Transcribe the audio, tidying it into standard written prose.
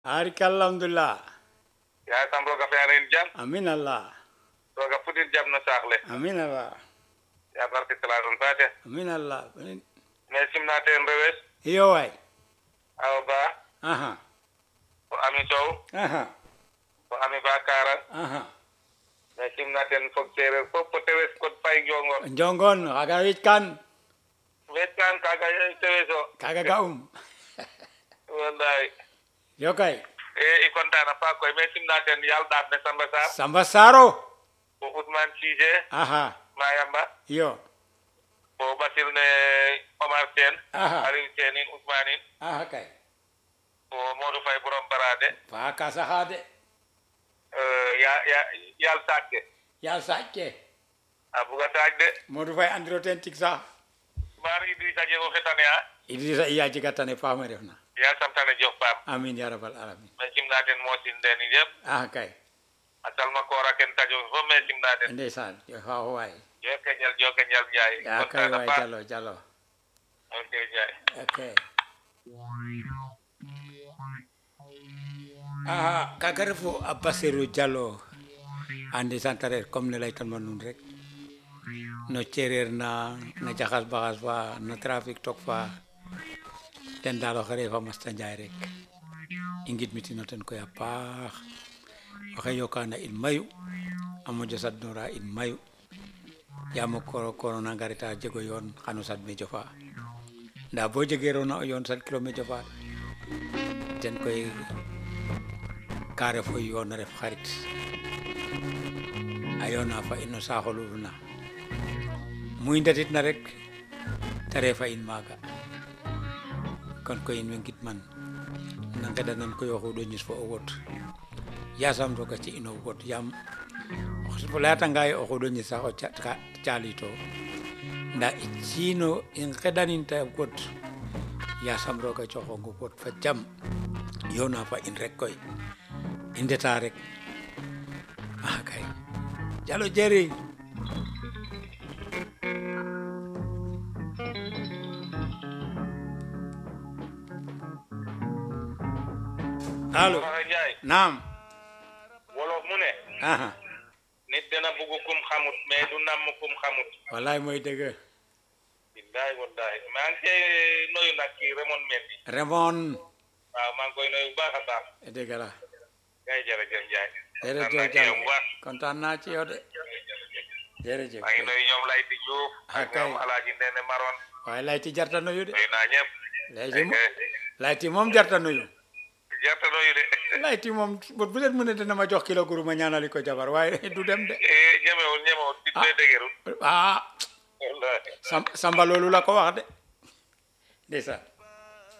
Harika alhamdulillah. Ya samro ka fearin jam Amin Allah. to ga putin jam na saxle Amin Allah. ya barke saladun fate Amin Allah. mais simna ten rewes Iyo way. aw ba Aha. ko ami sow Aha. ko ami bakara Aha. mais simna ten fok sereer fop ko tewes ko pay jongon Jongon kaga witkan. wetkan kaga teweso Kaga gaum. wallahi Yokay. i contana pa koy mais simna ten yal daaf ne samba sar Samba Saro. ko Ousmane Cissé Aha. Mayamba Yo. ko Basil ne Omar Sène Aha. Aliou Sène in Ousmane in Aha kay. ko Modou Faye borom barade Fa kasa hade. yal sakke Ya sakke. a buga saaj de Modou Fay andiro ten tik sax. maar Idrissa Dieng o xetane a Idrissa iya jigatane fama refna. ya samtane jox paam Amin ya rabbal alamin. mais simna ten mosin deni yep Aha kay. a salma koora ken tajo fo mais simna ten Ndeysaan yo ha way. joke njal Njaay Ya kay way jalo. ok Njaay Okay. Ah, kaga refu a Bassirou Diallo andi santare comme ne laytan ma nun rek no cereer na jaxas baxas fa no trafic tok fa ten dal oxe refa Masta Njaay rek i ngidmitino ten koy a paax oxe yokana in mayu a moƴo sadnora in mayu yaam o korona ngarita jego yoon xano sad me jofa nda bo jegerona o yoon sad kilo me jofa ten koy ka ref o yoon ref xarit a yoona fa in no saaxo luluna muy ndatit na rek te refa in maaga kon koy in way ngidman na ngedanan koy o xuuɗo ñis fo o wod yasam roga ci ino wod yaam o layatanga ye o xuuɗo ñis sax o calito nda i ciino i ngedanin te wod yasam roga coxongo wod fa jam yoona fa in rek koy i ndeta rek a kay Diallo Jerry allo Njaay naam wolof mu ne aha nit dana bugu kum xamut mais du namm kum xamut wallaay mooy dëgg billahi wallahi maa ngi koy nuyu nag kii Raymond Mendy Raymond waaw maa ngi koy nuyu bu baax a baax dëgg la kay jërëjëf Njaay jërëjëf Diallo kontaan naa ci yow de jërëjëf maa ngi nuyu ñoom Layti Diouf ak kay. ñoom Alaaji Ndene Maron waaye layti jarta nuyu de nuyu naa ñëpp layti moom jarta nuyu jarta nuyu de layti moom bu leen mu ne dina ma jox kilo guru ma ñaanali ko jabar waaye du dem de ñemewul nit bee dëgërul ah wallahi Samba loolu la ko wax de ndeysaan